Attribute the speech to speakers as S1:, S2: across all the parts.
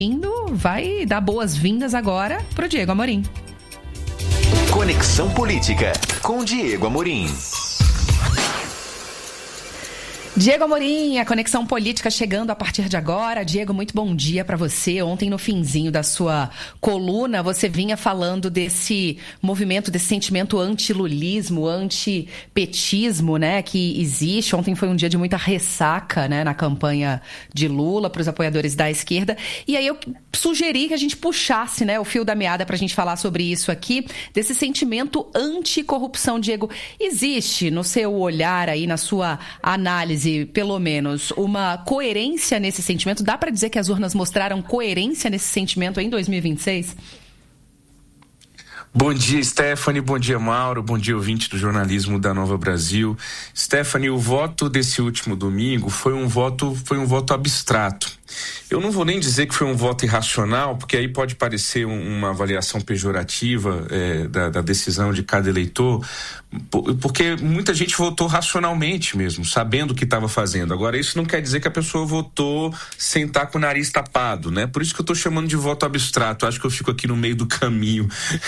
S1: vai dar boas-vindas agora pro Diego Amorim.
S2: Conexão Política, com Diego Amorim.
S1: Diego Amorim, a Conexão Política chegando a partir de agora. Diego, muito bom dia para você. Ontem, no finzinho da sua coluna, você vinha falando desse movimento, desse sentimento anti-lulismo, anti-petismo, né, que existe. Ontem foi um dia de muita ressaca, né, na campanha de Lula para os apoiadores da esquerda. E aí eu sugeri que a gente puxasse, né, o fio da meada para a gente falar sobre isso aqui, desse sentimento anticorrupção. Diego, existe no seu olhar aí, na sua análise, pelo menos, uma coerência nesse sentimento? Dá para dizer que as urnas mostraram coerência nesse sentimento em 2026?
S3: Bom dia, Stephanie. Bom dia, Mauro. Bom dia, ouvinte do jornalismo da Nova Brasil. Stephanie, o voto desse último domingo foi um voto abstrato. Eu não vou nem dizer que foi um voto irracional, porque aí pode parecer uma avaliação pejorativa da decisão de cada eleitor, porque muita gente votou racionalmente mesmo, sabendo o que estava fazendo. Agora, isso não quer dizer que a pessoa votou sem estar com o nariz tapado, né? Por isso que eu estou chamando de voto abstrato. Acho que eu fico aqui no meio do caminho,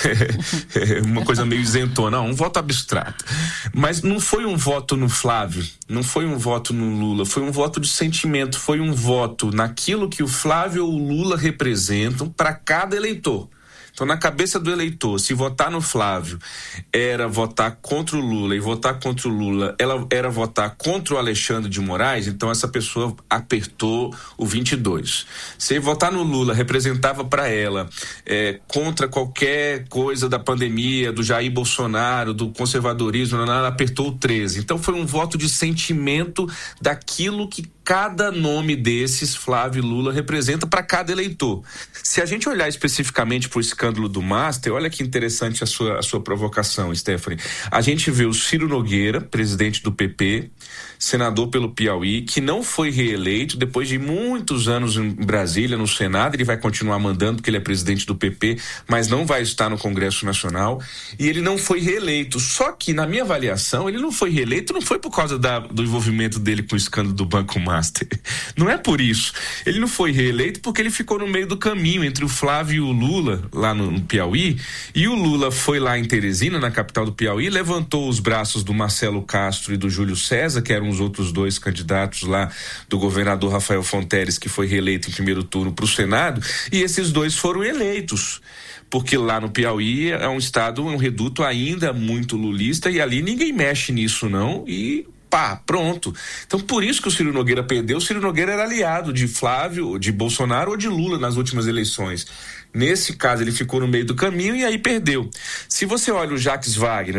S3: uma coisa meio isentona. Não, um voto abstrato. Mas não foi um voto no Flávio, não foi um voto no Lula, foi um voto de sentimento, foi um voto naquilo que o Flávio ou o Lula representam para cada eleitor. Então, na cabeça do eleitor, se votar no Flávio era votar contra o Lula, e votar contra o Lula era votar contra o Alexandre de Moraes, então essa pessoa apertou o 22. Se votar no Lula representava para ela contra qualquer coisa da pandemia, do Jair Bolsonaro, do conservadorismo, ela apertou o 13. Então, foi um voto de sentimento daquilo que cada nome desses, Flávio e Lula, representa para cada eleitor. Se a gente olhar especificamente para o escândalo do Master, olha que interessante a sua provocação, Stephanie. A gente vê o Ciro Nogueira, presidente do PP, senador pelo Piauí, que não foi reeleito depois de muitos anos em Brasília, no Senado. Ele vai continuar mandando porque ele é presidente do PP, mas não vai estar no Congresso Nacional, e ele não foi reeleito. Só que, na minha avaliação, ele não foi reeleito, não foi por causa do envolvimento dele com o escândalo do Banco Master. Não é por isso. Ele não foi reeleito porque ele ficou no meio do caminho entre o Flávio e o Lula, lá no Piauí, e o Lula foi lá em Teresina, na capital do Piauí, levantou os braços do Marcelo Castro e do Júlio César, que eram os outros dois candidatos lá, do governador Rafael Fonteles, que foi reeleito em primeiro turno para o Senado, e esses dois foram eleitos. Porque lá no Piauí é um estado, um reduto ainda muito lulista, e ali ninguém mexe nisso não, e pronto. Então, por isso que o Ciro Nogueira perdeu. O Ciro Nogueira era aliado de Flávio, de Bolsonaro ou de Lula nas últimas eleições. Nesse caso, ele ficou no meio do caminho e aí perdeu. Se você olha o Jacques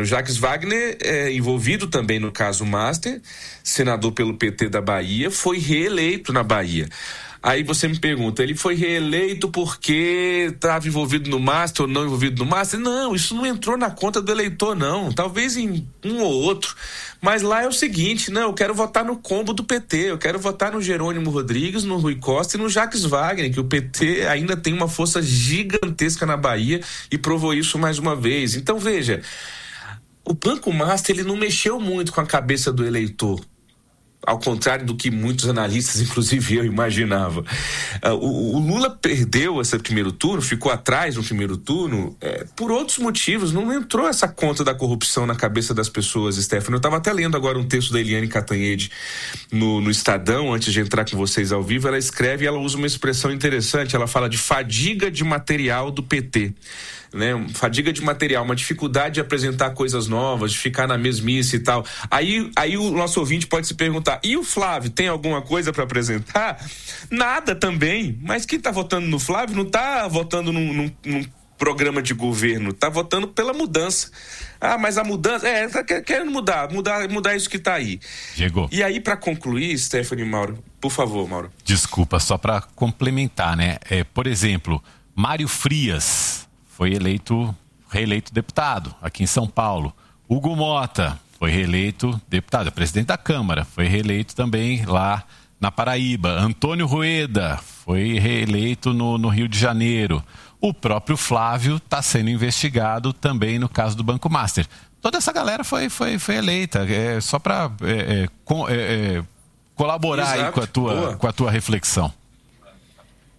S3: Wagner é envolvido também no caso Master, senador pelo PT da Bahia, foi reeleito na Bahia. Aí você me pergunta, ele foi reeleito porque estava envolvido no Master ou não envolvido no Master? Não, isso não entrou na conta do eleitor, não. Talvez em um ou outro. Mas lá é o seguinte, não, eu quero votar no combo do PT, eu quero votar no Jerônimo Rodrigues, no Rui Costa e no Jacques Wagner, que o PT ainda tem uma força gigantesca na Bahia e provou isso mais uma vez. Então, veja, o Banco Master, ele não mexeu muito com a cabeça do eleitor. Ao contrário do que muitos analistas, inclusive eu, imaginava. O Lula perdeu esse primeiro turno, ficou atrás no primeiro turno, por outros motivos. Não entrou essa conta da corrupção na cabeça das pessoas, Stephanie. Eu estava até lendo agora um texto da Eliane Catanhede no Estadão, antes de entrar com vocês ao vivo. Ela escreve e ela usa uma expressão interessante. Ela fala de fadiga de material do PT. Né, fadiga de material, uma dificuldade de apresentar coisas novas, de ficar na mesmice e tal. Aí o nosso ouvinte pode se perguntar, e o Flávio tem alguma coisa para apresentar? Nada também, mas quem está votando no Flávio não está votando num programa de governo, está votando pela mudança. Mas a mudança, tá querendo mudar isso que está aí.
S4: Chegou.
S3: E aí, para concluir, Stephanie, Mauro, por favor, Mauro.
S4: Desculpa, só para complementar, né? Por exemplo, Mário Frias foi reeleito deputado aqui em São Paulo. Hugo Mota foi reeleito deputado, é presidente da Câmara, foi reeleito também lá na Paraíba. Antônio Rueda foi reeleito no Rio de Janeiro. O próprio Flávio está sendo investigado também no caso do Banco Master. Toda essa galera foi eleita, só para colaborar. Exato. Aí com a tua reflexão.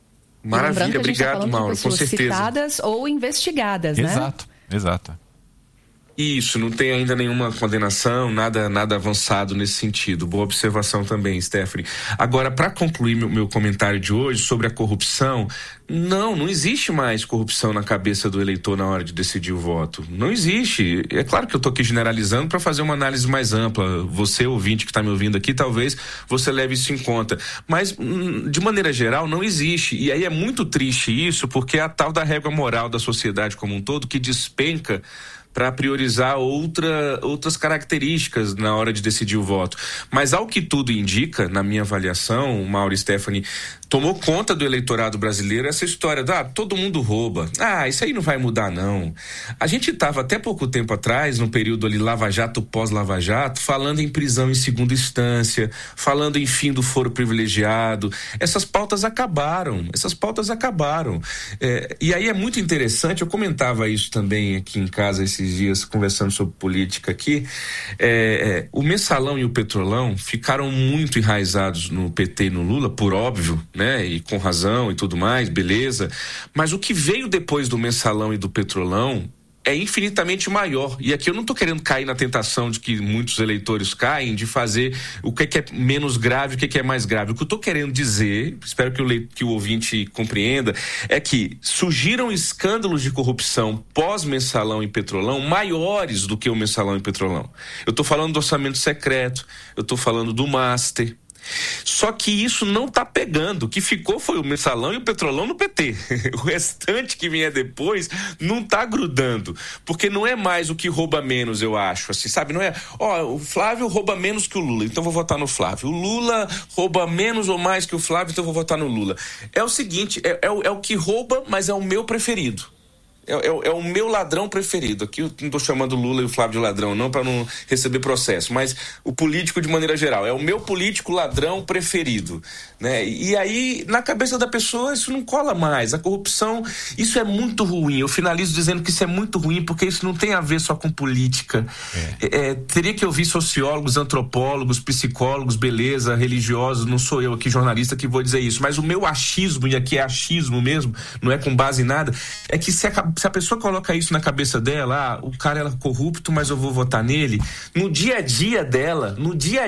S3: Maravilha, obrigado, Mauro, com certeza.
S1: Citadas ou investigadas, né?
S4: Exato.
S3: Isso, não tem ainda nenhuma condenação, nada avançado nesse sentido. Boa observação também, Stephanie. Agora, para concluir meu comentário de hoje sobre a corrupção, não existe mais corrupção na cabeça do eleitor na hora de decidir o voto. Não existe. É claro que eu estou aqui generalizando para fazer uma análise mais ampla. Você, ouvinte que está me ouvindo aqui, talvez você leve isso em conta. Mas, de maneira geral, não existe. E aí é muito triste isso, porque é a tal da régua moral da sociedade como um todo que despenca para priorizar outras características na hora de decidir o voto. Mas ao que tudo indica, na minha avaliação, Mauro e Stephanie, tomou conta do eleitorado brasileiro essa história todo mundo rouba. Isso aí não vai mudar, não. A gente estava até pouco tempo atrás, no período ali Lava Jato, pós-Lava Jato, falando em prisão em segunda instância, falando em fim do foro privilegiado. Essas pautas acabaram. E aí é muito interessante, eu comentava isso também aqui em casa esses dias, conversando sobre política aqui, o Mensalão e o Petrolão ficaram muito enraizados no PT e no Lula, por óbvio, né? E com razão e tudo mais, beleza. Mas o que veio depois do Mensalão e do Petrolão é infinitamente maior. E aqui eu não estou querendo cair na tentação de que muitos eleitores caem de fazer o que é menos grave, o que é mais grave. O que eu estou querendo dizer, espero que o ouvinte compreenda, é que surgiram escândalos de corrupção pós-Mensalão e Petrolão maiores do que o Mensalão e Petrolão. Eu estou falando do orçamento secreto, eu estou falando do Master. Só que isso não está pegando. O que ficou foi o Mensalão e o Petrolão no PT. O restante que vier depois não está grudando. Porque não é mais o que rouba menos, eu acho. Assim, sabe? Não é, o Flávio rouba menos que o Lula, então vou votar no Flávio. O Lula rouba menos ou mais que o Flávio, então vou votar no Lula. É o seguinte, é o que rouba, mas é o meu preferido. É o meu ladrão preferido. Aqui eu não estou chamando o Lula e o Flávio de ladrão, não, para não receber processo, mas o político de maneira geral. É o meu político ladrão preferido, né? E aí, na cabeça da pessoa, isso não cola mais. A corrupção, isso é muito ruim. Eu finalizo dizendo que isso é muito ruim, porque isso não tem a ver só com política. Teria que ouvir sociólogos, antropólogos, psicólogos, beleza, religiosos. Não sou eu aqui, jornalista, que vou dizer isso. Mas o meu achismo, e aqui é achismo mesmo, não é com base em nada, é que se a pessoa coloca isso na cabeça dela, o cara é corrupto, mas eu vou votar nele, no dia a dia dela,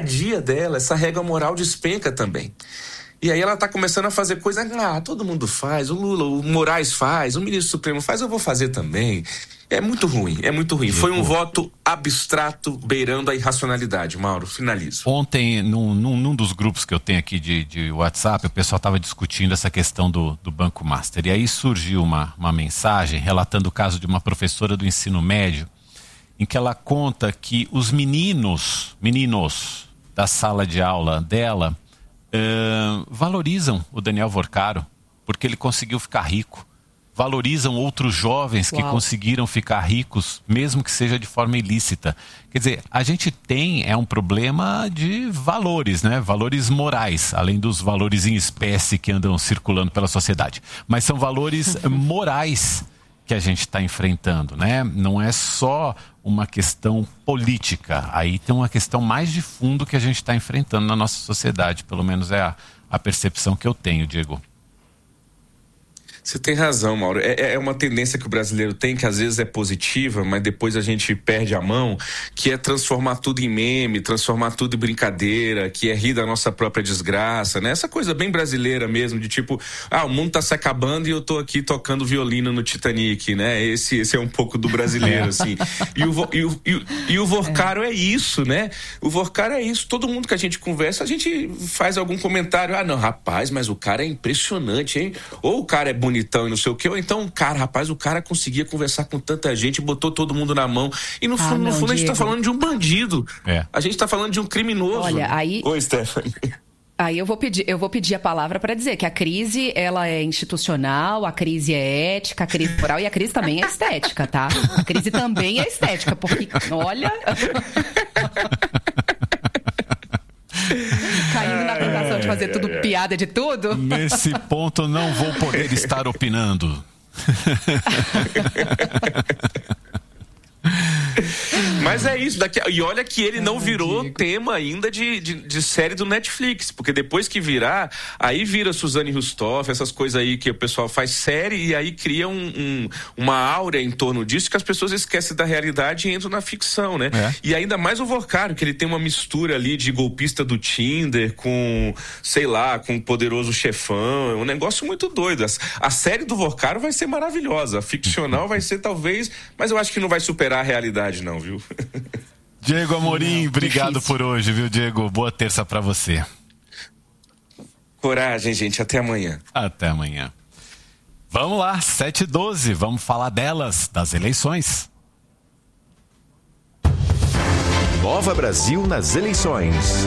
S3: essa regra moral despenca também. E aí ela tá começando a fazer coisa, todo mundo faz, o Lula, o Moraes faz, o ministro Supremo faz, eu vou fazer também. É muito ruim. Foi um voto abstrato, beirando a irracionalidade. Mauro, finalizo.
S4: Ontem, num dos grupos que eu tenho aqui de WhatsApp, o pessoal estava discutindo essa questão do Banco Master. E aí surgiu uma mensagem relatando o caso de uma professora do ensino médio, em que ela conta que os meninos da sala de aula dela valorizam o Daniel Vorcaro, porque ele conseguiu ficar rico. Valorizam outros jovens que conseguiram ficar ricos, mesmo que seja de forma ilícita. Quer dizer, a gente tem um problema de valores, né? Valores morais, além dos valores em espécie que andam circulando pela sociedade. Mas são valores morais que a gente está enfrentando, né? Não é só uma questão política. Aí tem uma questão mais de fundo que a gente está enfrentando na nossa sociedade. Pelo menos é a percepção que eu tenho, Diego.
S3: Você tem razão, Mauro. É uma tendência que o brasileiro tem, que às vezes é positiva, mas depois a gente perde a mão, que é transformar tudo em meme, transformar tudo em brincadeira, que é rir da nossa própria desgraça, né? Essa coisa bem brasileira mesmo, de tipo, o mundo tá se acabando e eu tô aqui tocando violino no Titanic, né? Esse é um pouco do brasileiro, assim. E o Vorcaro é isso, né? O Vorcaro é isso. Todo mundo que a gente conversa, a gente faz algum comentário. Não, rapaz, mas o cara é impressionante, hein? Ou o cara é bonitão e não sei o que, ou então, o cara conseguia conversar com tanta gente, botou todo mundo na mão. E no fundo, a gente tá falando de um bandido. A gente tá falando de um criminoso.
S1: Olha, aí...
S3: Oi, Stephanie.
S1: Aí eu vou pedir a palavra para dizer que a crise, ela é institucional, a crise é ética, a crise moral e a crise também é estética, tá? A crise também é estética, porque, olha... Caindo na tentação de fazer tudo piada de tudo.
S4: Nesse ponto não vou poder estar opinando.
S3: Mas é isso. E olha que ele não virou tema ainda de série do Netflix, porque depois que virar, aí vira Suzane Rustoff, essas coisas aí que o pessoal faz série e aí cria uma áurea em torno disso que as pessoas esquecem da realidade e entram na ficção, né? E ainda mais o Vocário, que ele tem uma mistura ali de golpista do Tinder com, sei lá, com Poderoso Chefão, é um negócio muito doido. A série do Vocário vai ser maravilhosa, a ficcional vai ser talvez, mas eu acho que não vai superar a realidade não, viu?
S4: Diego Amorim, obrigado por hoje, viu, Diego? Boa terça pra você.
S3: Coragem, gente, até amanhã.
S4: Até amanhã. Vamos lá, 7h12, vamos falar delas, das eleições.
S2: Nova Brasil nas eleições.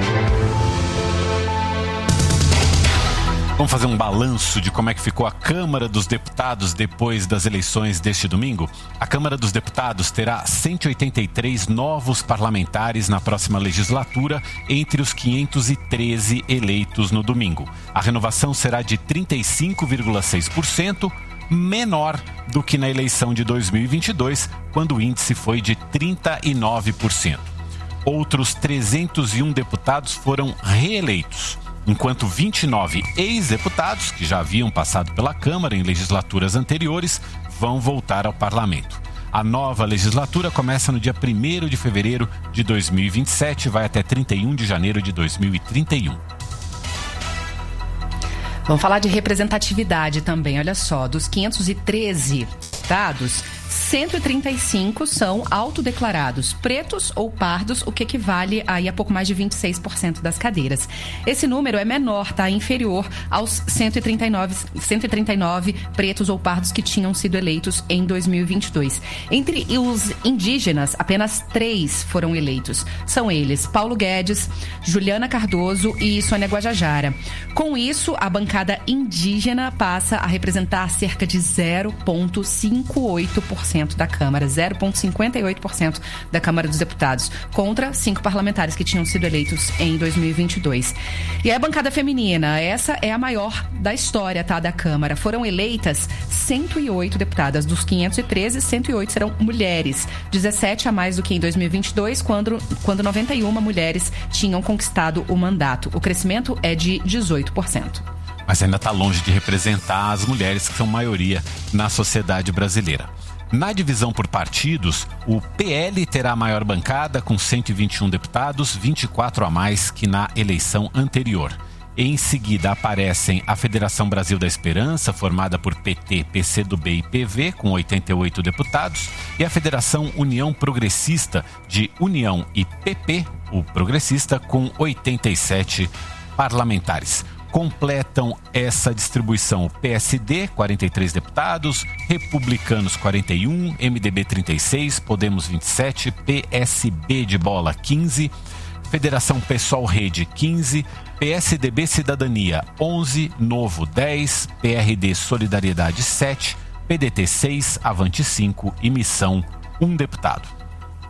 S4: Vamos fazer um balanço de como é que ficou a Câmara dos Deputados depois das eleições deste domingo? A Câmara dos Deputados terá 183 novos parlamentares na próxima legislatura, entre os 513 eleitos no domingo. A renovação será de 35,6%, menor do que na eleição de 2022, quando o índice foi de 39%. Outros 301 deputados foram reeleitos, enquanto 29 ex-deputados, que já haviam passado pela Câmara em legislaturas anteriores, vão voltar ao Parlamento. A nova legislatura começa no dia 1º de fevereiro de 2027 e vai até 31 de janeiro de 2031.
S1: Vamos falar de representatividade também, olha só, dos 513 deputados, 135 são autodeclarados pretos ou pardos, o que equivale aí a pouco mais de 26% das cadeiras. Esse número é menor, tá? Inferior aos 139 pretos ou pardos que tinham sido eleitos em 2022. Entre os indígenas, apenas 3 foram eleitos. São eles Paulo Guedes, Juliana Cardoso e Sônia Guajajara. Com isso, a bancada indígena passa a representar cerca de 0,58% da Câmara, 0,58% da Câmara dos Deputados, contra 5 parlamentares que tinham sido eleitos em 2022. E a bancada feminina, essa é a maior da história, tá, da Câmara. Foram eleitas 108 deputadas, dos 513, 108 serão mulheres, 17 a mais do que em 2022, quando 91 mulheres tinham conquistado o mandato. O crescimento é de 18%.
S4: Mas ainda está longe de representar as mulheres, que são maioria na sociedade brasileira. Na divisão por partidos, o PL terá a maior bancada, com 121 deputados, 24 a mais que na eleição anterior. Em seguida aparecem a Federação Brasil da Esperança, formada por PT, PCdoB e PV, com 88 deputados, e a Federação União Progressista de União e PP, o Progressista, com 87 parlamentares. Completam essa distribuição o PSD, 43 deputados, Republicanos, 41, MDB, 36, Podemos, 27, PSB de bola, 15, Federação PSOL Rede, 15, PSDB Cidadania, 11, Novo, 10, PRD Solidariedade, 7, PDT, 6, Avante, 5 e Missão, 1 deputado.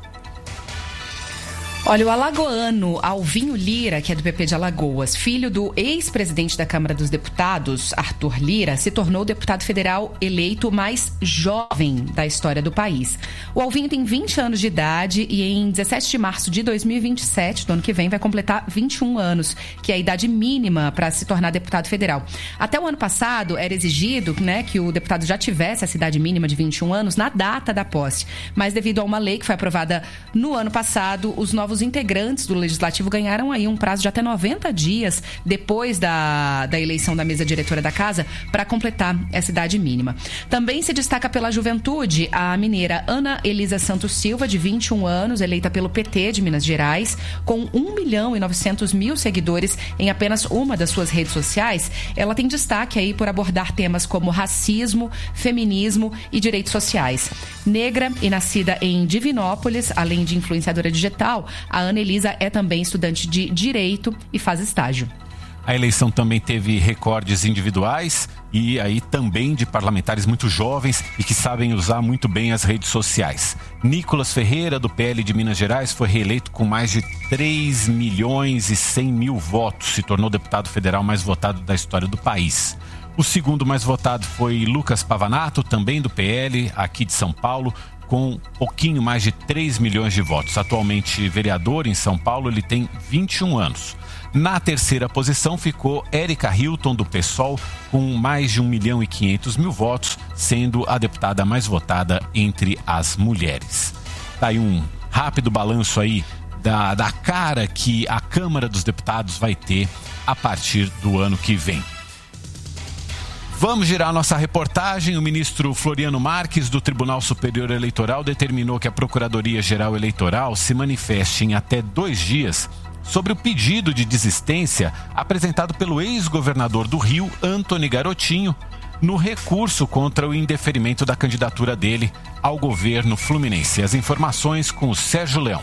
S1: Olha, o alagoano Alvinho Lira, que é do PP de Alagoas, filho do ex-presidente da Câmara dos Deputados, Arthur Lira, se tornou o deputado federal eleito mais jovem da história do país. O Alvinho tem 20 anos de idade e em 17 de março de 2027, do ano que vem, vai completar 21 anos, que é a idade mínima para se tornar deputado federal. Até o ano passado, era exigido, né, que o deputado já tivesse essa idade mínima de 21 anos na data da posse. Mas devido a uma lei que foi aprovada no ano passado, os novos integrantes do Legislativo ganharam aí um prazo de até 90 dias depois da eleição da mesa diretora da Casa para completar essa idade mínima. Também se destaca pela juventude a mineira Ana Elisa Santos Silva, de 21 anos, eleita pelo PT de Minas Gerais, com 1.900.000 seguidores em apenas uma das suas redes sociais. Ela tem destaque aí por abordar temas como racismo, feminismo e direitos sociais. Negra e nascida em Divinópolis, além de influenciadora digital, a Ana Elisa é também estudante de Direito e faz estágio.
S4: A eleição também teve recordes individuais e aí também de parlamentares muito jovens e que sabem usar muito bem as redes sociais. Nicolas Ferreira, do PL de Minas Gerais, foi reeleito com mais de 3.100.000 votos. Se tornou o deputado federal mais votado da história do país. O segundo mais votado foi Lucas Pavanato, também do PL, aqui de São Paulo, com um pouquinho mais de 3 milhões de votos. Atualmente vereador em São Paulo, ele tem 21 anos. Na terceira posição ficou Érica Hilton, do PSOL, com mais de 1.500.000 votos, sendo a deputada mais votada entre as mulheres. Tá aí um rápido balanço aí da cara que a Câmara dos Deputados vai ter a partir do ano que vem. Vamos girar nossa reportagem. O ministro Floriano Marques, do Tribunal Superior Eleitoral, determinou que a Procuradoria-Geral Eleitoral se manifeste em até 2 dias sobre o pedido de desistência apresentado pelo ex-governador do Rio, Antony Garotinho, no recurso contra o indeferimento da candidatura dele ao governo fluminense. As informações com o Sérgio Leão.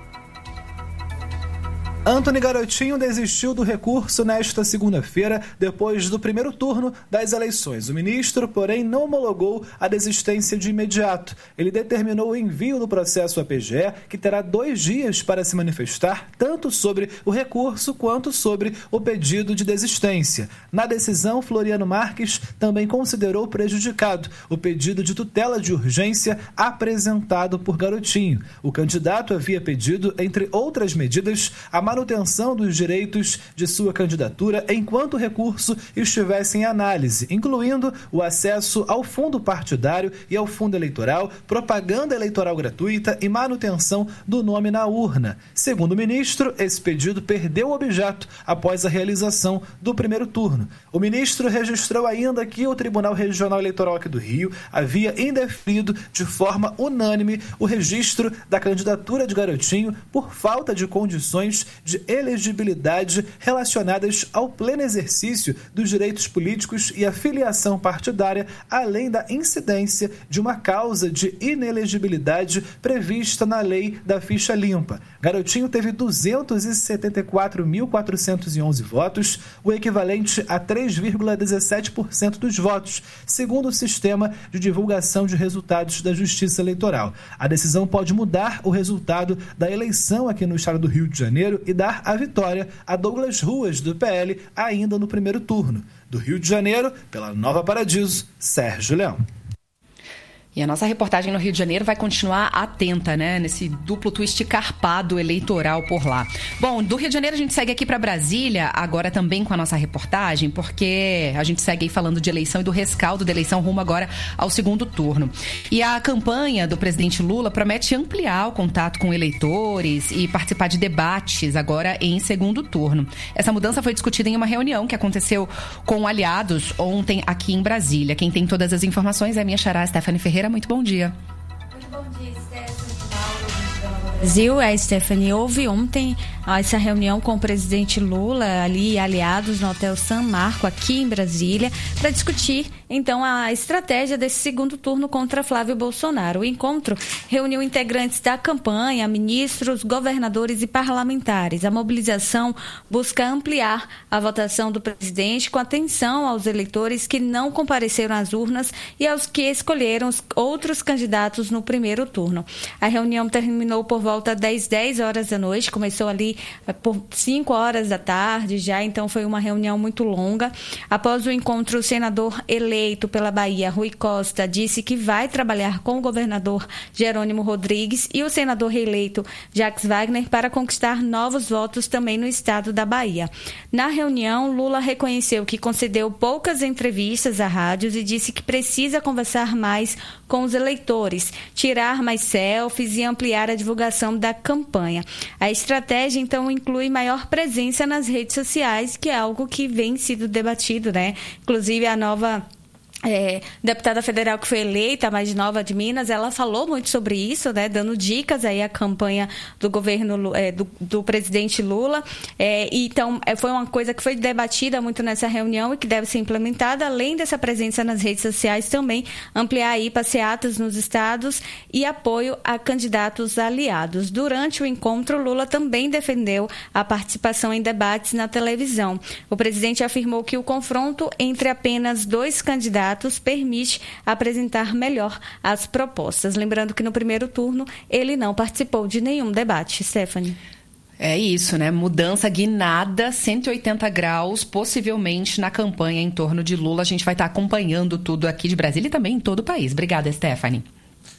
S5: Antony Garotinho desistiu do recurso nesta segunda-feira, depois do primeiro turno das eleições. O ministro, porém, não homologou a desistência de imediato. Ele determinou o envio do processo à PGE, que terá 2 dias para se manifestar, tanto sobre o recurso quanto sobre o pedido de desistência. Na decisão, Floriano Marques também considerou prejudicado o pedido de tutela de urgência apresentado por Garotinho. O candidato havia pedido, entre outras medidas, a manutenção dos direitos de sua candidatura enquanto o recurso estivesse em análise, incluindo o acesso ao fundo partidário e ao fundo eleitoral, propaganda eleitoral gratuita e manutenção do nome na urna. Segundo o ministro, esse pedido perdeu o objeto após a realização do primeiro turno. O ministro registrou ainda que o Tribunal Regional Eleitoral aqui do Rio havia indeferido de forma unânime o registro da candidatura de Garotinho por falta de condições de elegibilidade relacionadas ao pleno exercício dos direitos políticos e à filiação partidária, além da incidência de uma causa de inelegibilidade prevista na lei da ficha limpa. Garotinho teve 274.411 votos, o equivalente a 3,17% dos votos, segundo o sistema de divulgação de resultados da Justiça Eleitoral. A decisão pode mudar o resultado da eleição aqui no estado do Rio de Janeiro e dar a vitória a Douglas Ruas, do PL, ainda no primeiro turno. Do Rio de Janeiro, pela Nova Paradiso, Sérgio Leão.
S1: E a nossa reportagem no Rio de Janeiro vai continuar atenta, né? Nesse duplo twist carpado eleitoral por lá. Bom, do Rio de Janeiro a gente segue aqui para Brasília, agora também com a nossa reportagem, porque a gente segue aí falando de eleição e do rescaldo da eleição rumo agora ao segundo turno. E a campanha do presidente Lula promete ampliar o contato com eleitores e participar de debates agora em segundo turno. Essa mudança foi discutida em uma reunião que aconteceu com aliados ontem aqui em Brasília. Quem tem todas as informações é a minha xará, Stephanie Ferreira. Muito bom dia.
S6: Muito bom dia, Stephanie. Brasil, Stephanie, houve ontem essa reunião com o presidente Lula ali, aliados no Hotel San Marco, aqui em Brasília, para discutir, então, a estratégia desse segundo turno contra Flávio Bolsonaro. O encontro reuniu integrantes da campanha, ministros, governadores e parlamentares. A mobilização busca ampliar a votação do presidente com atenção aos eleitores que não compareceram às urnas e aos que escolheram os outros candidatos no primeiro turno. A reunião terminou por volta das 10 horas da noite, começou ali por 5 horas da tarde já, então foi uma reunião muito longa. Após o encontro, o senador eleito pela Bahia, Rui Costa, disse que vai trabalhar com o governador Jerônimo Rodrigues e o senador reeleito Jacques Wagner para conquistar novos votos também no estado da Bahia. Na reunião, Lula reconheceu que concedeu poucas entrevistas a rádios e disse que precisa conversar mais com os eleitores, tirar mais selfies e ampliar a divulgação da campanha. A estratégia, então, inclui maior presença nas redes sociais, que é algo que vem sido debatido, né? Inclusive, a nova deputada federal que foi eleita, a mais nova de Minas, ela falou muito sobre isso, né, dando dicas aí à campanha do governo do presidente Lula. Então, foi uma coisa que foi debatida muito nessa reunião e que deve ser implementada, além dessa presença nas redes sociais, também ampliar aí passeatas nos estados e apoio a candidatos aliados. Durante o encontro, Lula também defendeu a participação em debates na televisão. O presidente afirmou que o confronto entre apenas 2 candidatos permite apresentar melhor as propostas. Lembrando que no primeiro turno ele não participou de nenhum debate. Stephanie.
S1: É isso, né? Mudança guinada, 180 graus, possivelmente na campanha em torno de Lula. A gente vai estar acompanhando tudo aqui de Brasília e também em todo o país. Obrigada, Stephanie.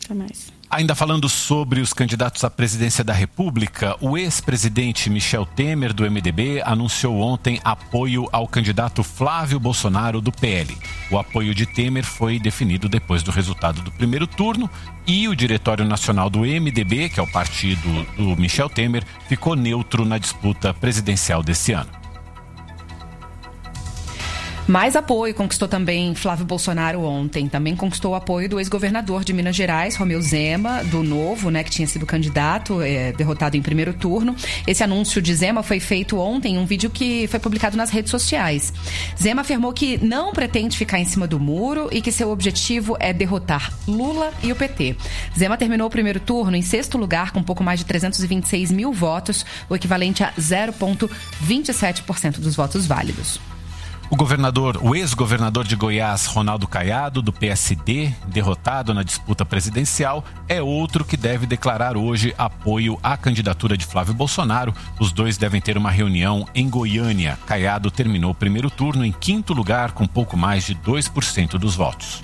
S6: Até mais.
S4: Ainda falando sobre os candidatos à presidência da República, o ex-presidente Michel Temer, do MDB, anunciou ontem apoio ao candidato Flávio Bolsonaro, do PL. O apoio de Temer foi definido depois do resultado do primeiro turno e o Diretório Nacional do MDB, que é o partido do Michel Temer, ficou neutro na disputa presidencial desse ano.
S1: Mais apoio conquistou também Flávio Bolsonaro ontem. Também conquistou o apoio do ex-governador de Minas Gerais, Romeu Zema, do Novo, que tinha sido candidato, derrotado em primeiro turno. Esse anúncio de Zema foi feito ontem em um vídeo que foi publicado nas redes sociais. Zema afirmou que não pretende ficar em cima do muro e que seu objetivo é derrotar Lula e o PT. Zema terminou o primeiro turno em 6º lugar, com pouco mais de 326 mil votos, o equivalente a 0,27% dos votos válidos.
S4: O ex-governador de Goiás, Ronaldo Caiado, do PSD, derrotado na disputa presidencial, é outro que deve declarar hoje apoio à candidatura de Flávio Bolsonaro. Os dois devem ter uma reunião em Goiânia. Caiado terminou o primeiro turno em 5º lugar, com pouco mais de 2% dos votos.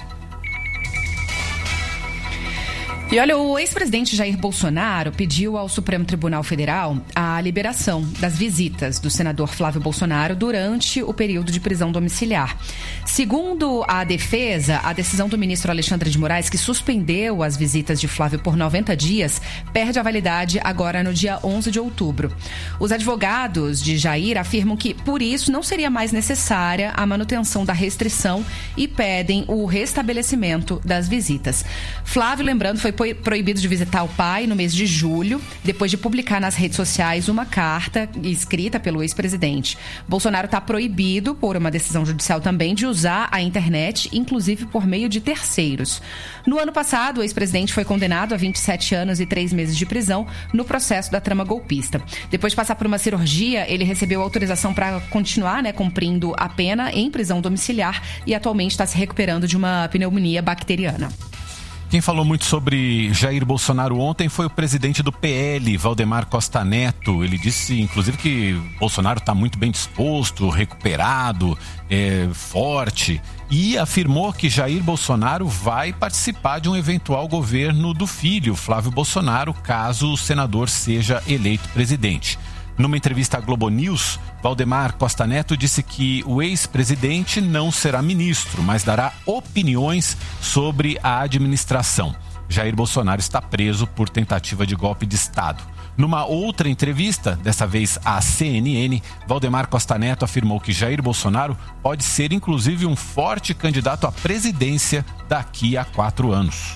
S1: E olha, o ex-presidente Jair Bolsonaro pediu ao Supremo Tribunal Federal a liberação das visitas do senador Flávio Bolsonaro durante o período de prisão domiciliar. Segundo a defesa, a decisão do ministro Alexandre de Moraes, que suspendeu as visitas de Flávio por 90 dias, perde a validade agora no dia 11 de outubro. Os advogados de Jair afirmam que, por isso, não seria mais necessária a manutenção da restrição e pedem o restabelecimento das visitas. Flávio, lembrando, foi proibido de visitar o pai no mês de julho, depois de publicar nas redes sociais uma carta escrita pelo ex-presidente. Bolsonaro está proibido, por uma decisão judicial também, de usar a internet, inclusive por meio de terceiros. No ano passado, o ex-presidente foi condenado a 27 anos e 3 meses de prisão no processo da trama golpista. Depois de passar por uma cirurgia, ele recebeu autorização para continuar, cumprindo a pena em prisão domiciliar e atualmente está se recuperando de uma pneumonia bacteriana.
S4: Quem falou muito sobre Jair Bolsonaro ontem foi o presidente do PL, Valdemar Costa Neto. Ele disse, inclusive, que Bolsonaro está muito bem disposto, recuperado, forte, e afirmou que Jair Bolsonaro vai participar de um eventual governo do filho, Flávio Bolsonaro, caso o senador seja eleito presidente. Numa entrevista à Globo News, Valdemar Costa Neto disse que o ex-presidente não será ministro, mas dará opiniões sobre a administração. Jair Bolsonaro está preso por tentativa de golpe de Estado. Numa outra entrevista, dessa vez à CNN, Valdemar Costa Neto afirmou que Jair Bolsonaro pode ser inclusive um forte candidato à presidência daqui a 4 anos.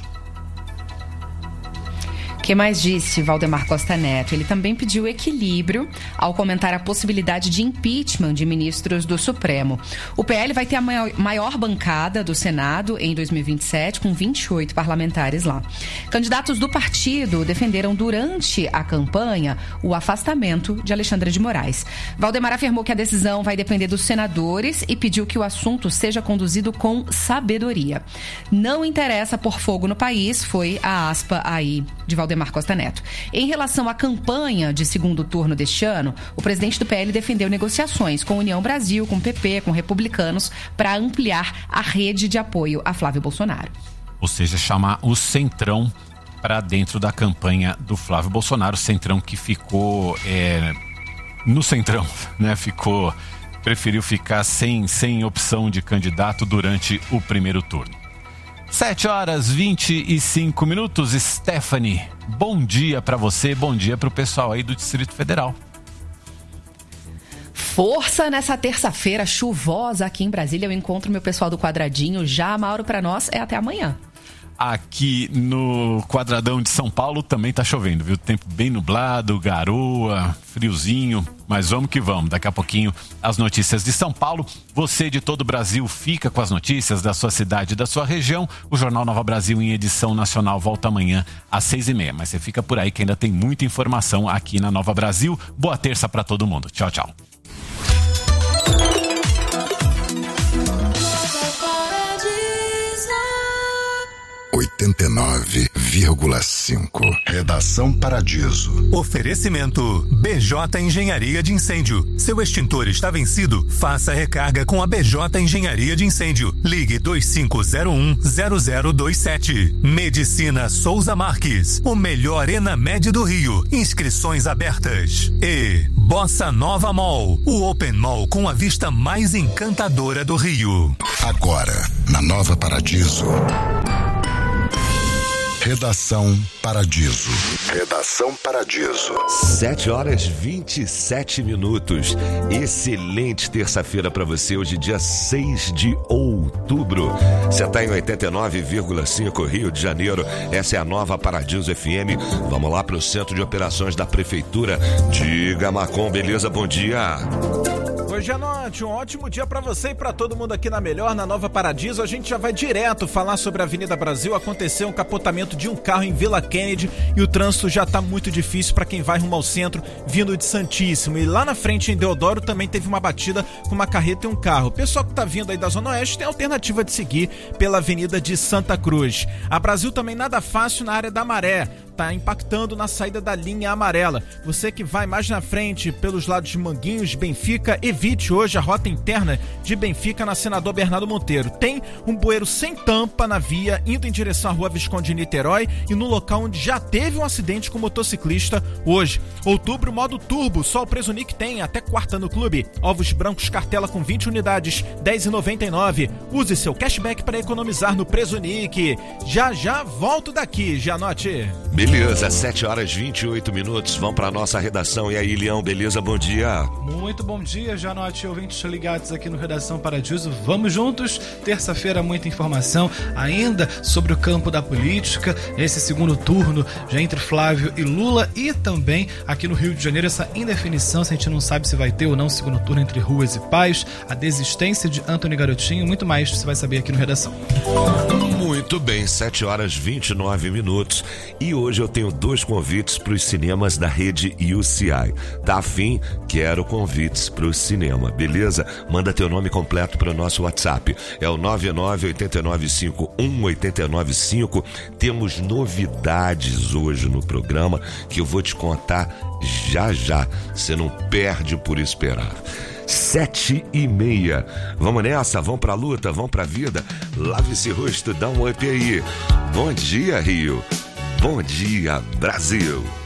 S1: O que mais disse Valdemar Costa Neto? Ele também pediu equilíbrio ao comentar a possibilidade de impeachment de ministros do Supremo. O PL vai ter a maior bancada do Senado em 2027, com 28 parlamentares lá. Candidatos do partido defenderam durante a campanha o afastamento de Alexandre de Moraes. Valdemar afirmou que a decisão vai depender dos senadores e pediu que o assunto seja conduzido com sabedoria. Não interessa pôr fogo no país, foi a aspa aí de Valdemar Costa Neto. Em relação à campanha de segundo turno deste ano, o presidente do PL defendeu negociações com a União Brasil, com o PP, com republicanos, para ampliar a rede de apoio a Flávio Bolsonaro.
S4: Ou seja, chamar o Centrão para dentro da campanha do Flávio Bolsonaro, o Centrão que ficou no Centrão, preferiu ficar sem opção de candidato durante o primeiro turno. 7h25. Stephanie, bom dia para você, bom dia para o pessoal aí do Distrito Federal.
S1: Força nessa terça-feira chuvosa aqui em Brasília. Eu encontro meu pessoal do Quadradinho. Já, Mauro, para nós é até amanhã.
S4: Aqui no Quadradão de São Paulo também tá chovendo, viu? Tempo bem nublado, garoa, friozinho, mas vamos que vamos. Daqui a pouquinho as notícias de São Paulo. Você de todo o Brasil fica com as notícias da sua cidade e da sua região. O Jornal Nova Brasil em edição nacional volta amanhã às 6h30. Mas você fica por aí que ainda tem muita informação aqui na Nova Brasil. Boa terça para todo mundo. Tchau, tchau.
S7: 89,5. Redação Paradiso.
S8: Oferecimento BJ Engenharia de Incêndio. Seu extintor está vencido? Faça a recarga com a BJ Engenharia de Incêndio. Ligue 2501-0027. Medicina Souza Marques. O melhor Enamed do Rio. Inscrições abertas. E Bossa Nova Mall. O Open Mall com a vista mais encantadora do Rio.
S7: Agora, na Nova Paradiso. Redação Paradiso. Redação Paradiso.
S2: 7h27. Excelente terça-feira para você, hoje dia 6 de outubro. Você está em 89,5 Rio de Janeiro. Essa é a Nova Paradiso FM. Vamos lá para o Centro de Operações da Prefeitura. Diga, Macom, beleza? Bom dia.
S9: Hoje à noite, um ótimo dia para você e para todo mundo aqui na Melhor, na Nova Paradiso. A gente já vai direto falar sobre a Avenida Brasil. Aconteceu um capotamento de um carro em Vila Kennedy e o trânsito já tá muito difícil para quem vai rumo ao centro, vindo de Santíssimo. E lá na frente, em Deodoro, também teve uma batida com uma carreta e um carro. O pessoal que tá vindo aí da Zona Oeste tem a alternativa de seguir pela Avenida de Santa Cruz. A Brasil também nada fácil na área da Maré. Tá impactando na saída da linha amarela. Você que vai mais na frente pelos lados de Manguinhos, Benfica, evite hoje a rota interna de Benfica na Senador Bernardo Monteiro. Tem um bueiro sem tampa na via, indo em direção à Rua Visconde de Niterói e no local onde já teve um acidente com motociclista hoje. Outubro, modo turbo, só o Presunic tem até quarta no clube. Ovos brancos cartela com 20 unidades, R$10,99. Use seu cashback para economizar no Presunic. Já volto daqui, já anote.
S2: Beleza, 7h28. Vamos para nossa redação. E aí, Leão, beleza? Bom dia.
S5: Muito bom dia, Janote, ouvintes ligados aqui no Redação Paradiso. Vamos juntos. Terça-feira, muita informação ainda sobre o campo da política. Esse segundo turno já entre Flávio e Lula. E também aqui no Rio de Janeiro, essa indefinição, se a gente não sabe se vai ter ou não segundo turno entre Ruas e Paz. A desistência de Antony Garotinho. Muito mais você vai saber aqui no Redação.
S2: Muito bem, 7h29. E hoje eu tenho 2 convites para os cinemas da rede UCI. Tá afim? Quero convites para o cinema, beleza? Manda teu nome completo para o nosso WhatsApp. É o 99-895-1895. Temos novidades hoje no programa que eu vou te contar já. Você não perde por esperar. 7h30. Vamos nessa, vamos pra luta, vamos pra vida. Lave esse rosto, dá um up aí. Bom dia, Rio. Bom dia, Brasil.